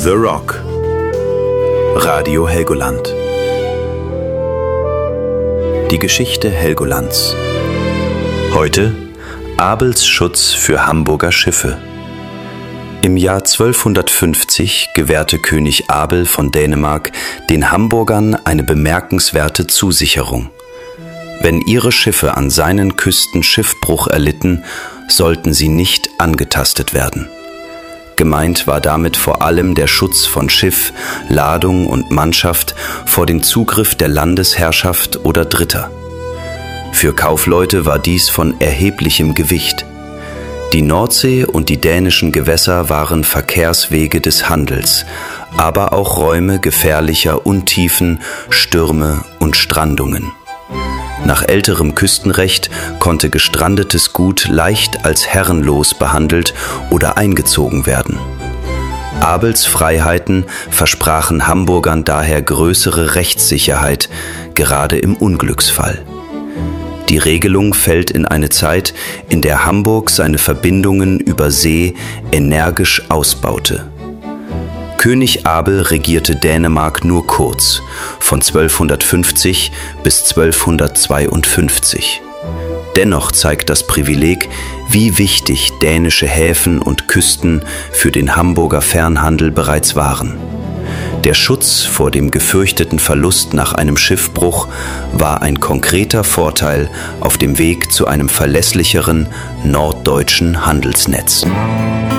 The Rock. Radio Helgoland. Die Geschichte Helgolands. Heute Abels Schutz für Hamburger Schiffe. Im Jahr 1250 gewährte König Abel von Dänemark den Hamburgern eine bemerkenswerte Zusicherung. Wenn ihre Schiffe an seinen Küsten Schiffbruch erlitten, sollten sie nicht angetastet werden. Gemeint war damit vor allem der Schutz von Schiff, Ladung und Mannschaft vor dem Zugriff der Landesherrschaft oder Dritter. Für Kaufleute war dies von erheblichem Gewicht. Die Nordsee und die dänischen Gewässer waren Verkehrswege des Handels, aber auch Räume gefährlicher Untiefen, Stürme und Strandungen. Nach älterem Küstenrecht konnte gestrandetes Gut leicht als herrenlos behandelt oder eingezogen werden. Abels Freiheiten versprachen Hamburgern daher größere Rechtssicherheit, gerade im Unglücksfall. Die Regelung fällt in eine Zeit, in der Hamburg seine Verbindungen über See energisch ausbaute. König Abel regierte Dänemark nur kurz, von 1250 bis 1252. Dennoch zeigt das Privileg, wie wichtig dänische Häfen und Küsten für den Hamburger Fernhandel bereits waren. Der Schutz vor dem gefürchteten Verlust nach einem Schiffbruch war ein konkreter Vorteil auf dem Weg zu einem verlässlicheren norddeutschen Handelsnetz.